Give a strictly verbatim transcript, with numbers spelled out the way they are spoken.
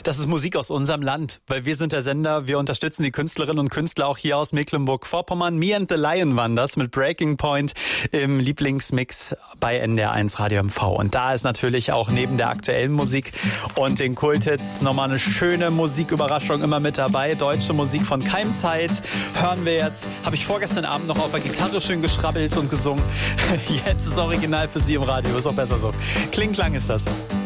Das ist Musik aus unserem Land, weil wir sind der Sender, wir unterstützen die Künstlerinnen und Künstler auch hier aus Mecklenburg-Vorpommern. Me and the Lion waren das mit Breaking Point im Lieblingsmix bei N D R eins Radio M V. Und da ist natürlich auch neben der aktuellen Musik und den Kulthits nochmal eine schöne Musiküberraschung immer mit dabei. Deutsche Musik von Keimzeit hören wir jetzt. Habe ich vorgestern Abend noch auf der Gitarre schön geschrabbelt und gesungen. Jetzt ist das Original für Sie im Radio. Ist auch besser so. Kling Klang ist das.